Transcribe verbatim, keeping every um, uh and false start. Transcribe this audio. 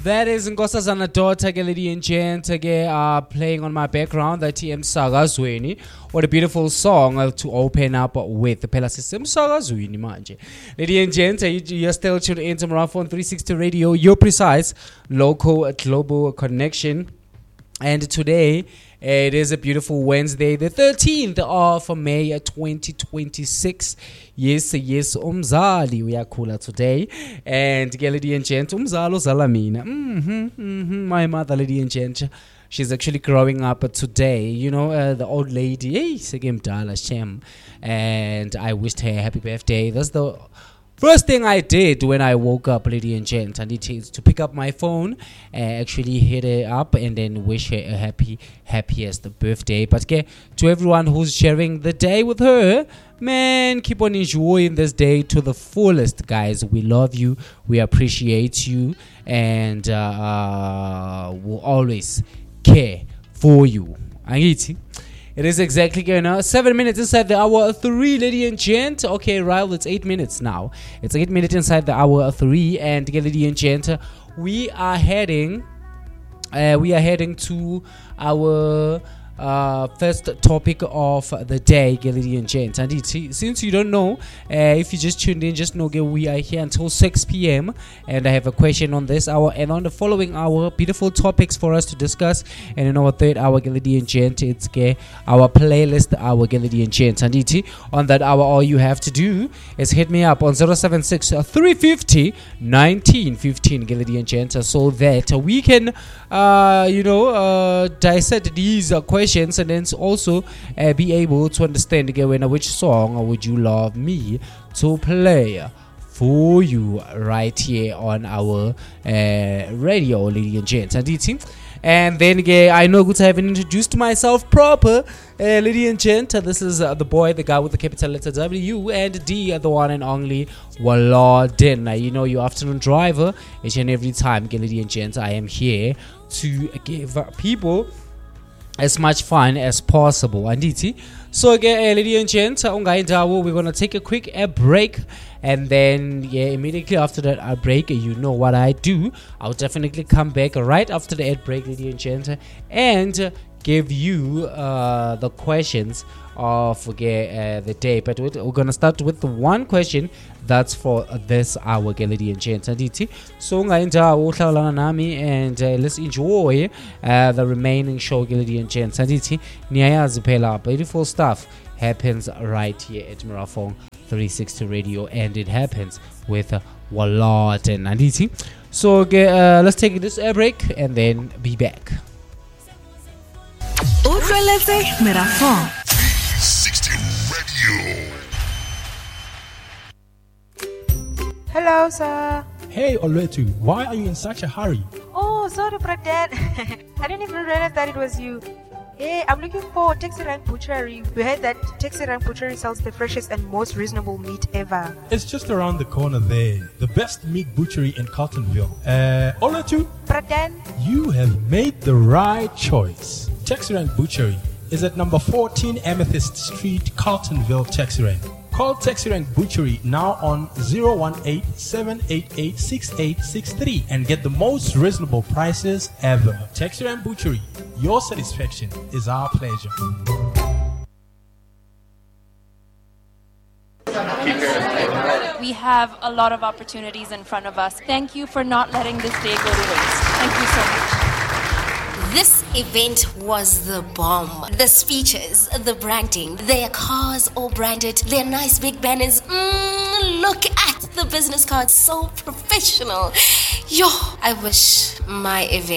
That is Nkosazana Daughter, lady and gent, uh, playing on my background. That T M Sagazweni. What a beautiful song uh, to open up with. The Pela System Sagazweni manje. Lady and gent, uh, you, you're still tuned into Marathon three sixty Radio, your precise local uh, global connection. And today, it is a beautiful Wednesday, the thirteenth of May twenty twenty-six. Yes, yes, umzali uyakula today. And lady and gent, umzalo zalamina. Mm-hmm, mm-hmm. My mother, lady and gent, she's actually growing up today. You know, uh, the old lady, hey, Segem Dala Shem. And I wished her a happy birthday. That's the first thing I did when I woke up, lady and gent, I need to, to pick up my phone, uh, actually hit her up and then wish her a happy, happiest birthday. But okay, to everyone who's sharing the day with her, man, keep on enjoying this day to the fullest, guys. We love you, we appreciate you, and uh, uh, we'll always care for you. Angiti. It is exactly going on. Seven minutes inside the hour three, lady and gent. Okay, Ryle, it's eight minutes now. It's eight minutes inside the hour three, and lady and gent, we are heading. Uh, we are heading to our uh, first topic of the day, lady and gent. And it, since you don't know, uh, if you just tuned in, just know we are here until six p.m. And I have a question on this hour and on the following hour. Beautiful topics for us to discuss. And in our third hour, lady and gent, it's okay, our playlist, our lady and gent. And it, on that hour, all you have to do is hit me up on zero seven six, three five zero, one nine one five, lady and gent, so that we can, uh, you know, uh, dissect these uh, questions. And then also uh, be able to understand again which song would you love me to play for you right here on our uh, radio, lady and gents. And then again, I know good I haven't introduced myself proper, uh, lady and gent. This is uh, the boy, the guy with the capital letter W and D, uh, the one and only Walladin. Uh, you know, your afternoon driver. Each and every time, lady and gent, I am here to give people as much fun as possible. And so again, lady and gent, we're gonna take a quick uh, break, and then yeah, immediately after that uh, break, you know what I do. I'll definitely come back right after the ad break, lady and gent, and give you uh, the questions of okay, uh, the day. But we're gonna start with the one question that's for this hour, lady and gent. So and uh, let's enjoy uh, the remaining show, lady and gent. Beautiful stuff happens right here at Marathon three sixty Radio, and it happens with uh, Walladin. So okay, uh, let's take this air break and then be back. Marathon three sixty Radio. Hello, sir. Hey, Olwetu, why are you in such a hurry? Oh, sorry, Brad. I didn't even realize that it was you. Hey, I'm looking for Taxi Rank Butchery. We heard that Taxi Rank Butchery sells the freshest and most reasonable meat ever. It's just around the corner there. The best meat butchery in Carltonville. Uh, Olwetu, Brad, you have made the right choice. Taxi Rank Butchery is at number fourteen Amethyst Street, Carltonville, Taxi Rank. Call Taxi Rank Butchery now on zero one eight, seven eight eight, six eight six three and get the most reasonable prices ever. Taxi Rank Butchery, your satisfaction is our pleasure. We have a lot of opportunities in front of us. Thank you for not letting this day go to waste. Thank you so much. This event was the bomb. The speeches, the branding, their cars all branded, their nice big banners. Mm, look at the business cards, so professional. Yo, I wish my event